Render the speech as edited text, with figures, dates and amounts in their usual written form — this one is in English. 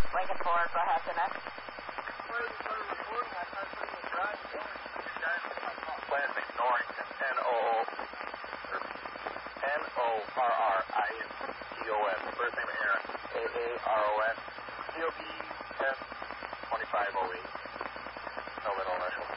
Lincoln 4, go ahead, Dennis. Classic Norrington, Norriton, first name Aaron, Aaron, COB 102508, no middle initial.